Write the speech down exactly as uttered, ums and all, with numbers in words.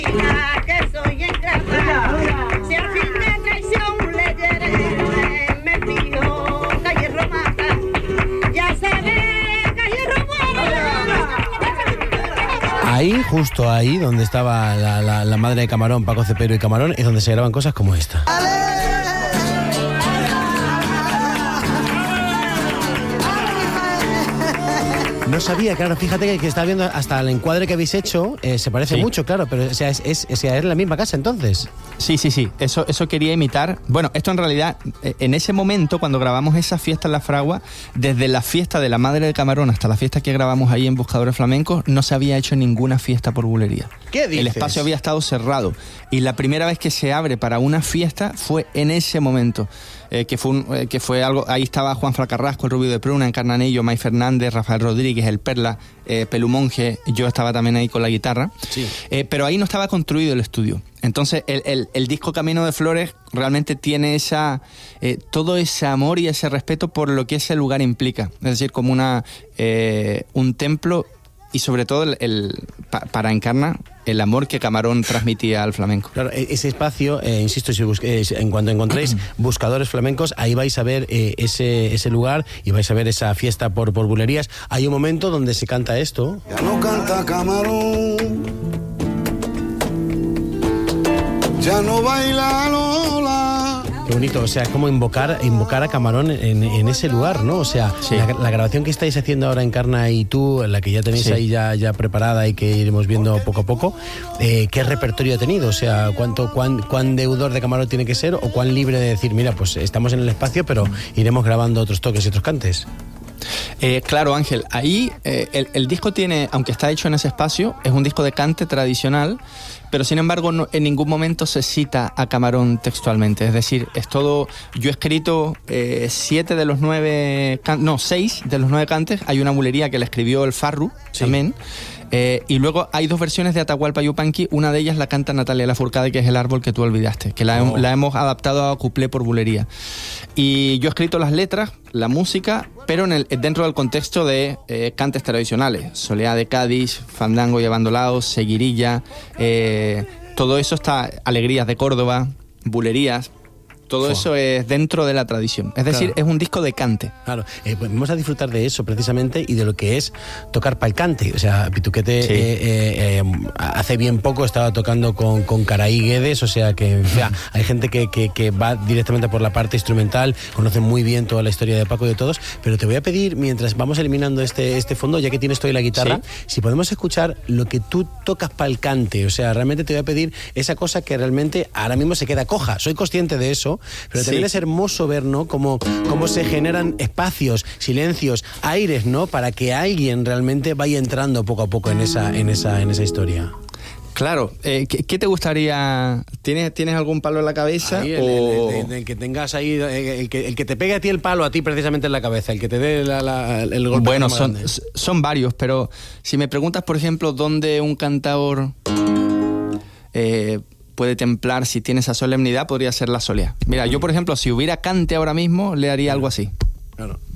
Que soy ingrata, si al fin de traición le llegué, me pidió calle romana, ya sabe calle romana. Ahí, justo ahí, donde estaba la, la, la madre de Camarón, Paco Cepero y Camarón, es donde se graban cosas como esta. No sabía, claro, fíjate que, que estaba viendo hasta el encuadre que habéis hecho, eh, se parece sí. mucho, claro, pero o sea, es, es, o sea, es la misma casa entonces. Sí, sí, sí, eso, eso quería imitar. Bueno, esto en realidad, en ese momento, cuando grabamos esa fiesta en La Fragua, desde la fiesta de la madre de Camarón hasta la fiesta que grabamos ahí en Buscadores Flamencos, no se había hecho ninguna fiesta por bulería. ¿Qué dices? El espacio había estado cerrado y la primera vez que se abre para una fiesta fue en ese momento. Eh, que, fue un, eh, que fue algo, ahí estaba Juan Fra Carrasco, el Rubio de Pruna, Encarnanillo, May Fernández, Rafael Rodríguez, el Perla, eh, Pelumonje, yo estaba también ahí con la guitarra, sí. eh, pero ahí no estaba construido el estudio. Entonces el, el, el disco Camino de Flores realmente tiene esa eh, todo ese amor y ese respeto por lo que ese lugar implica, es decir, como una eh, un templo y sobre todo el, el pa, para Encarna el amor que Camarón transmitía al flamenco. Claro, ese espacio, eh, insisto, si busquéis, en cuanto encontréis Buscadores Flamencos, ahí vais a ver eh, ese, ese lugar y vais a ver esa fiesta por, por bulerías. Hay un momento donde se canta esto. Ya no canta Camarón, ya no baila Lola. Qué bonito, o sea, como invocar, invocar a Camarón en, en ese lugar, ¿no? O sea, sí. la, la grabación que estáis haciendo ahora Encarna y tú, la que ya tenéis sí. ahí ya, ya preparada y que iremos viendo poco a poco, eh, ¿qué repertorio ha tenido? O sea, ¿cuánto, cuán, cuán deudor de Camarón tiene que ser o cuán libre de decir, mira, pues estamos en el espacio, pero iremos grabando otros toques y otros cantes? Eh, claro, Ángel, ahí eh, el, el disco tiene, aunque está hecho en ese espacio, es un disco de cante tradicional, pero sin embargo no, en ningún momento se cita a Camarón textualmente. Es decir, es todo. Yo he escrito eh, siete de los nueve, can, no, seis de los nueve cantes. Hay una bulería que le escribió el Farru, sí. también. Eh, y luego hay dos versiones de Atahualpa Yupanqui, una de ellas la canta Natalia Lafourcade, que es El árbol que tú olvidaste, que la, oh. la hemos adaptado a cuplé por bulería. Y yo he escrito las letras, la música, pero en el, dentro del contexto de eh, cantes tradicionales, Soleá de Cádiz, Fandango y Abandolaos, Seguirilla, eh, todo eso está, Alegrías de Córdoba, bulerías. Todo Fua. Eso es dentro de la tradición. Es decir, claro. es un disco de cante. Claro, eh, pues vamos a disfrutar de eso precisamente y de lo que es tocar pa'l cante. O sea, Pituquete sí. eh, eh, eh, hace bien poco estaba tocando con, con Caraí Guedes, o sea que o sea, hay gente que, que, que va directamente por la parte instrumental, conoce muy bien toda la historia de Paco y de todos, pero te voy a pedir, mientras vamos eliminando este, este fondo, ya que tienes tú ahí la guitarra, ¿sí? Si podemos escuchar lo que tú tocas pa'l cante. O sea, realmente te voy a pedir esa cosa que realmente ahora mismo se queda coja. Soy consciente de eso, pero también sí. es hermoso ver, ¿no? Cómo, cómo se generan espacios, silencios, aires, ¿no? Para que alguien realmente vaya entrando poco a poco en esa, en esa, en esa historia. Claro, eh, ¿qué, ¿qué te gustaría? ¿Tienes, ¿Tienes algún palo en la cabeza? Ahí, o... el, el, el, el que tengas ahí, el que, el que te pegue a ti el palo, a ti precisamente en la cabeza, el que te dé la, la, el golpe. Bueno, son, son varios, pero si me preguntas, por ejemplo, dónde un cantador eh, puede templar, si tiene esa solemnidad, podría ser la Soleá. Mira, yo, por ejemplo, si hubiera cante ahora mismo, le haría algo así. Claro.